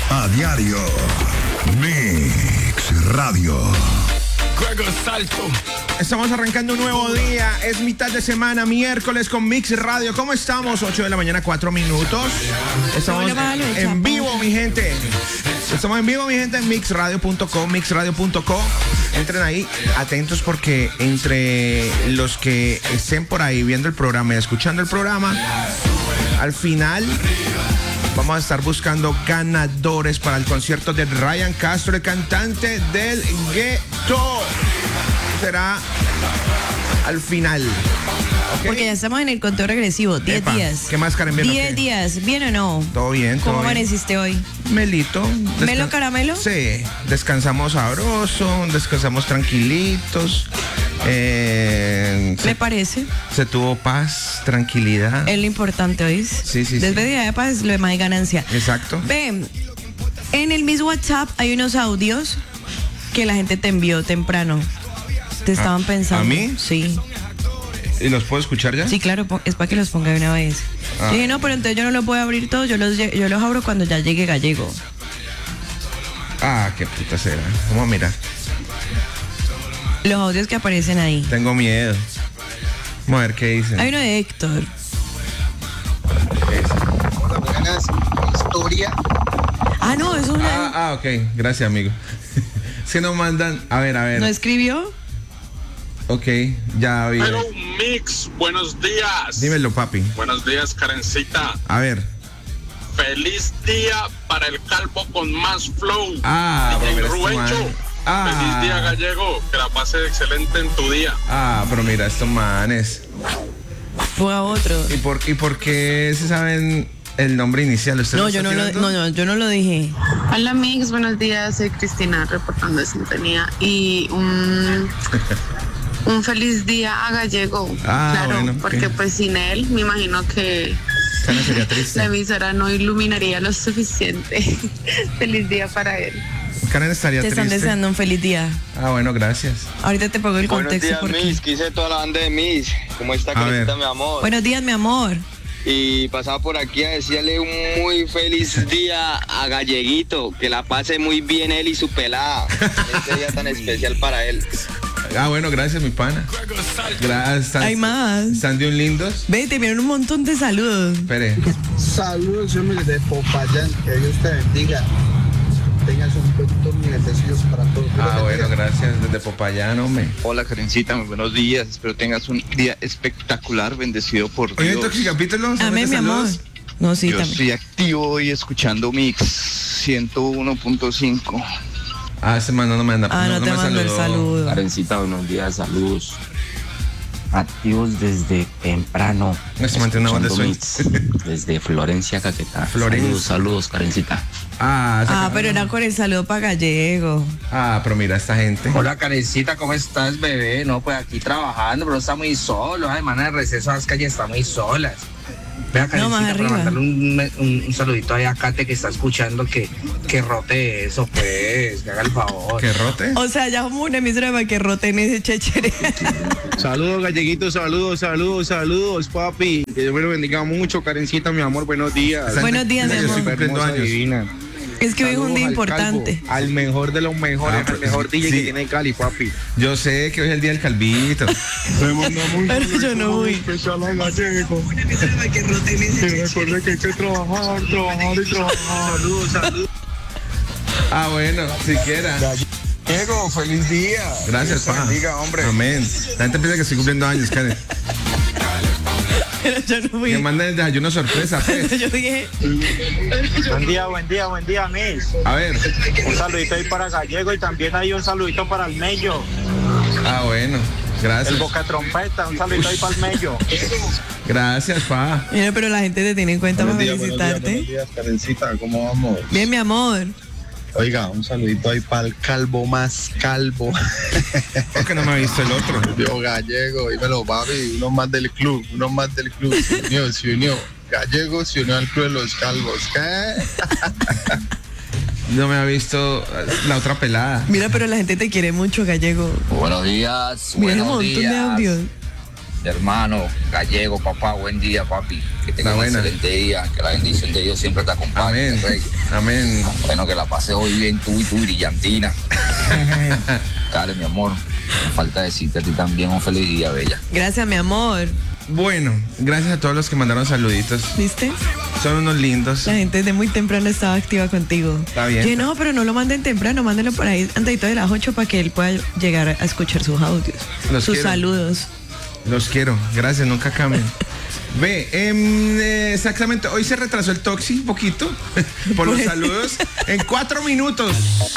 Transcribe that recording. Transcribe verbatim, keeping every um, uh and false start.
A diario. Mix Radio. Salto. Estamos arrancando un nuevo día. Es mitad de semana, miércoles con Mix Radio. ¿Cómo estamos? ocho de la mañana, cuatro minutos. Estamos en vivo, mi gente. Estamos en vivo, mi gente, en mix radio punto com, mix radio punto com. Entren ahí, atentos, porque entre los que estén por ahí viendo el programa y escuchando el programa, al final vamos a estar buscando ganadores para el concierto de Ryan Castro, el cantante del Gueto. Será al final. ¿Okay? Porque ya estamos en el conteo regresivo. diez días. ¿Qué más, Karen? ¿Bien diez días. ¿Bien o no? Todo bien. ¿Cómo todo amaneciste bien. hoy? Melito. Descan- ¿Melo caramelo? Sí. Descansamos sabroso, descansamos tranquilitos. Eh, ¿Le se, parece? se tuvo paz, tranquilidad. Es lo importante, ¿oís? Sí, sí, Después sí. de de paz, lo demás es ganancia. Exacto. Ven, en el mismo WhatsApp hay unos audios que la gente te envió temprano. Te estaban ¿A, pensando. ¿A mí? Sí. ¿Y los puedo escuchar ya? Sí, claro, es para que los ponga de una vez. Ah. Yo dije, no, pero entonces yo no los puedo abrir todos, yo los, yo los abro cuando ya llegue Gallego. Ah, qué puta será. Vamos a mirar. Los audios que aparecen ahí. Tengo miedo. Vamos a ver qué dicen. Hay uno de Héctor. Hola, buenas. Historia. Ah, no, es una... Ah, ah, ok. Gracias, amigo. Si nos mandan... A ver, a ver. ¿No escribió? Ok, ya vi. Hello, Mix. Buenos días. Dímelo, papi. Buenos días, Karencita. A ver. Feliz día para el calvo con más flow. Ah, D J pero mira, Rubencho. esto, man. Ah. Feliz día, Gallego. Que la pases excelente en tu día. Ah, pero mira, estos manes. Fue a otro. ¿Y por, ¿Y por qué se saben el nombre inicial? ¿Usted No, lo yo está no, lo, tirando? no, no, yo no lo dije. Hola amigos, buenos días, soy Cristina reportando de sintonía y un, un feliz día a Gallego, Ah, claro, bueno, porque ok. pues sin él me imagino que Karen sería la triste. emisora no iluminaría lo suficiente. Feliz día para él. Karen estaría Te están triste. deseando un feliz día. Ah, bueno, gracias. Ahorita te pongo el Buenos contexto. días, porque... Miss. Quise toda la banda de Miss. ¿Cómo está, A Karencita, ver. mi amor? Buenos días, mi amor. Y pasaba por aquí a decirle un muy feliz día a Galleguito. Que la pase muy bien él y su pelada. Este día tan especial para él. Ah, bueno, gracias, mi pana. Gracias. Están- Hay más. ¿Están de un lindos? Ve, te vieron un montón de saludos. Espere. Saludos, hombres de Popayán. Que Dios te bendiga. Tengas un buen día. Deseos para todos. Ah, bueno, gracias. Desde Popayán, hombre. Hola, Karencita, muy buenos días. Espero tengas un día espectacular, bendecido por Oye, Dios. Toxicapítulos. Amén, mi amor. No, sí, Yo también. estoy activo y escuchando Mix ciento uno punto cinco. Ah, ese man no me anda. Ah, no, te me mando el saludó. saludo. Karencita, buenos días, saludos. Activos desde temprano. Me se mantiene una voz de escuchando sueño. Mix desde Florencia, Caquetá. Florencia. Saludos, saludos, Karencita. Ah, se Ah, acabó. pero era con el saludo para Gallego. Ah, pero mira, esta gente. Hola, Karencita, ¿cómo estás, bebé? No, pues aquí trabajando, pero está muy solo. Ay, semana de receso, las calles están muy solas. Vea, Karencita, más para arriba. mandarle un, un, un saludito ahí a Kate que está escuchando, que, que rote eso, pues, que haga el favor. ¿Qué rote? O sea, ya como una emisora para que roten ese chechere. Saludos, galleguitos, saludos, saludos, saludos, papi. Que Dios me lo bendiga mucho, Karencita, mi amor, buenos días. Buenos días, mi Yo estoy amor. cumpliendo Hermosa, años. divina. Es que hoy es un Saludos día al importante. Calvo, al mejor de los mejores, Ah, pero- al mejor D J sí. que tiene Cali, papi. Yo sé que hoy es el día del calvito. Le mandamos Pero yo no voy. especial a Gallego. Que recuerde que hay que trabajar, trabajar y trabajar. Saludos, saludos. Ah, bueno, siquiera. Gallego, feliz día. Gracias, Dios te pa. bendiga, hombre. Amén. La gente piensa que estoy cumpliendo años, Karen. Pero yo no fui. Me mandan el desayuno sorpresa, pues. Yo dije, Buen día, buen día, buen día, Miss. A ver. Un saludito ahí para Gallego y también hay un saludito para el Mello. Ah, bueno. El Gracias. Boca Trompeta, un saludito ahí para el Mello. Gracias, pa. mira, pero la gente te tiene en cuenta para Buenos días, buenos días, felicitarte. buenos días, Karencita, ¿cómo vamos? Bien, mi amor. Oiga, un saludito ahí para el calvo más calvo. ¿Por qué no me ha visto el otro? Yo, Gallego, dímelo, papi, uno más del club, uno más del club, se unió, se unió. Gallego se unió al club de los calvos, ¿qué? No me ha visto la otra pelada. Mira, pero la gente te quiere mucho, Gallego. Buenos días, Mira un buenos montón de días. audios. Hermano, Gallego, papá, buen día, papi. Que tengas un excelente día, que la bendición de Dios siempre te acompañe. Amén. Rey. Amén. Bueno, que la pases hoy bien tú y tú, brillantina. Dale, mi amor. Me falta decirte a ti también un feliz día, bella. Gracias, mi amor. Bueno, gracias a todos los que mandaron saluditos. ¿Viste? Son unos lindos. La gente desde muy temprano estaba activa contigo. Está bien. Yo, no, pero no lo manden temprano, mándenlo por ahí antesito de las ocho para que él pueda llegar a escuchar sus audios. Los sus quiero. saludos. Los quiero, gracias, nunca cambien. Ve, eh, exactamente, hoy se retrasó el Toxi un poquito por los saludos. En cuatro minutos